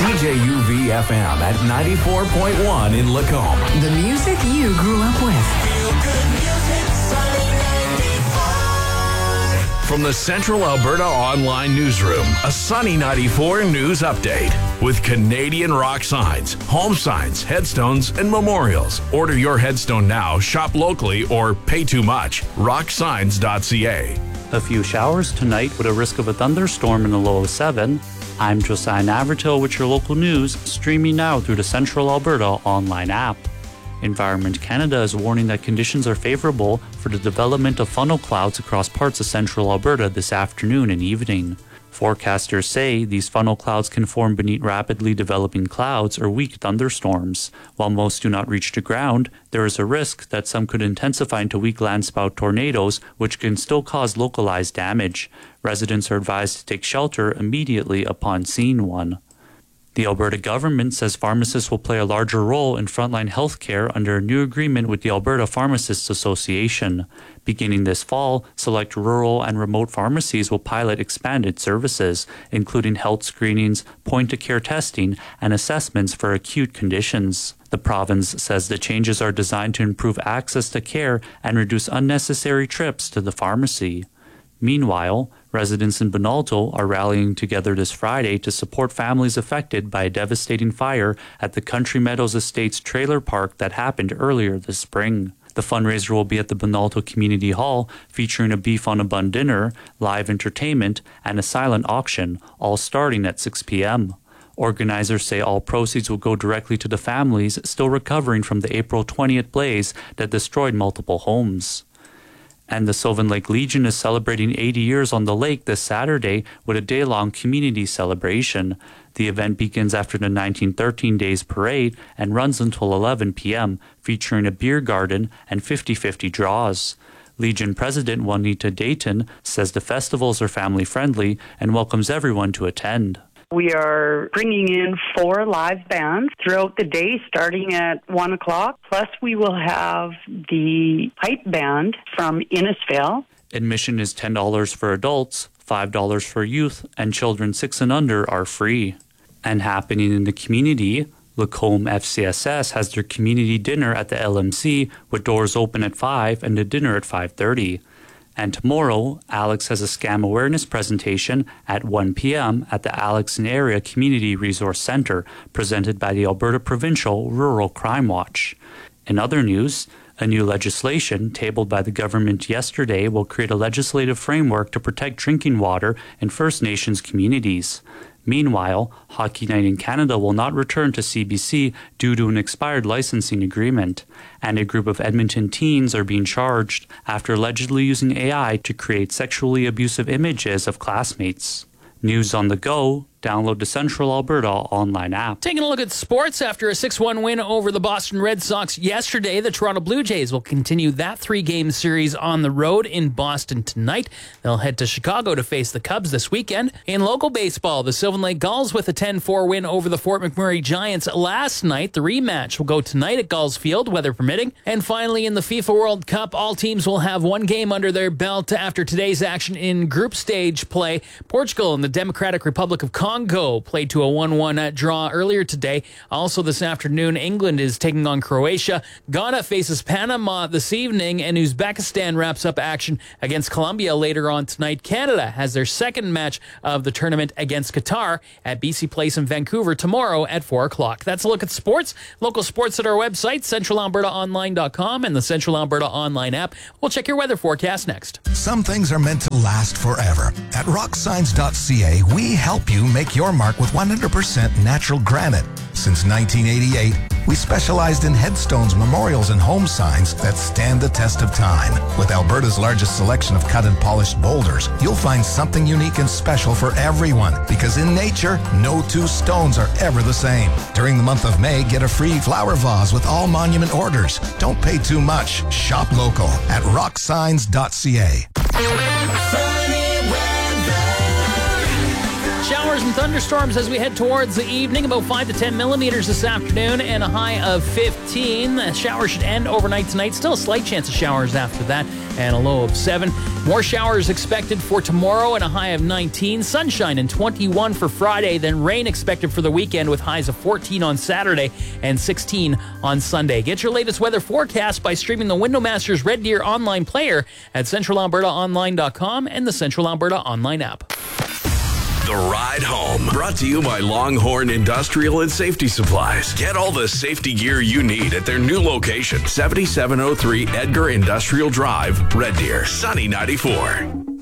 CJUV FM at 94.1 in Lacombe. The music you grew up with. From the Central Alberta Online Newsroom, a Sunny 94 news update with Canadian rock signs, home signs, headstones, and memorials. Order your headstone now, shop locally, or pay too much. Rocksigns.ca. A few showers tonight with a risk of a thunderstorm in the low of 7. I'm Josiah Navratil with your local news, streaming now through the Central Alberta online app. Environment Canada is warning that conditions are favorable for the development of funnel clouds across parts of central Alberta this afternoon and evening. Forecasters say these funnel clouds can form beneath rapidly developing clouds or weak thunderstorms. While most do not reach the ground, there is a risk that some could intensify into weak landspout tornadoes, which can still cause localized damage. Residents are advised to take shelter immediately upon seeing one. The Alberta government says pharmacists will play a larger role in frontline healthcare under a new agreement with the Alberta Pharmacists Association. Beginning this fall, select rural and remote pharmacies will pilot expanded services, including health screenings, point-of-care testing, and assessments for acute conditions. The province says the changes are designed to improve access to care and reduce unnecessary trips to the pharmacy. Meanwhile, residents in Bonalto are rallying together this Friday to support families affected by a devastating fire at the Country Meadows Estates trailer park that happened earlier this spring. The fundraiser will be at the Bonalto Community Hall, featuring a beef on a bun dinner, live entertainment, and a silent auction, all starting at 6 p.m. Organizers say all proceeds will go directly to the families still recovering from the April 20th blaze that destroyed multiple homes. And the Sylvan Lake Legion is celebrating 80 years on the lake this Saturday with a day-long community celebration. The event begins after the 1913 Days Parade and runs until 11 p.m., featuring a beer garden and 50-50 draws. Legion President Juanita Dayton says the festivals are family-friendly and welcomes everyone to attend. We are bringing in 4 live bands throughout the day, starting at 1 o'clock. Plus, we will have the pipe band from Innisfail. Admission is $10 for adults, $5 for youth, and children 6 and under are free. And happening in the community, Lacombe FCSS has their community dinner at the LMC with doors open at 5 and the dinner at 5:30. And tomorrow, Alex has a scam awareness presentation at 1 p.m. at the Alex and Area Community Resource Center, presented by the Alberta Provincial Rural Crime Watch. In other news, a new legislation tabled by the government yesterday will create a legislative framework to protect drinking water in First Nations communities. Meanwhile, Hockey Night in Canada will not return to CBC due to an expired licensing agreement, and a group of Edmonton teens are being charged after allegedly using AI to create sexually abusive images of classmates. News on the go. Download the Central Alberta online app. Taking a look at sports, after a 6-1 win over the Boston Red Sox yesterday, the Toronto Blue Jays will continue that 3-game series on the road in Boston tonight. They'll head to Chicago to face the Cubs this weekend. In local baseball, the Sylvan Lake Gulls with a 10-4 win over the Fort McMurray Giants last night. The rematch will go tonight at Gulls Field, weather permitting. And finally, in the FIFA World Cup, all teams will have one game under their belt after today's action in group stage play. Portugal and the Democratic Republic of Congo played to a 1-1 draw earlier today. Also this afternoon, England is taking on Croatia. Ghana faces Panama this evening, and Uzbekistan wraps up action against Colombia later on tonight. Canada has their second match of the tournament against Qatar at BC Place in Vancouver tomorrow at 4 o'clock. That's a look at sports. Local sports at our website, centralalbertaonline.com, and the Central Alberta Online app. We'll check your weather forecast next. Some things are meant to last forever. At rocksigns.ca, we help you make your mark with 100% natural granite. Since 1988, we specialized in headstones, memorials, and home signs that stand the test of time. With Alberta's largest selection of cut and polished boulders, you'll find something unique and special for everyone, because in nature, no two stones are ever the same. During the month of May, get a free flower vase with all monument orders. Don't pay too much. Shop local at rocksigns.ca. Showers and thunderstorms as we head towards the evening, about 5 to 10 millimeters this afternoon and a high of 15. The showers should end overnight tonight. Still a slight chance of showers after that and a low of 7. More showers expected for tomorrow and a high of 19. Sunshine and 21 for Friday, then rain expected for the weekend with highs of 14 on Saturday and 16 on Sunday. Get your latest weather forecast by streaming the Windowmasters Red Deer online player at centralalbertaonline.com and the Central Alberta online app. The Ride Home, brought to you by Longhorn Industrial and Safety Supplies. Get all the safety gear you need at their new location, 7703 Edgar Industrial Drive, Red Deer, Sunny 94.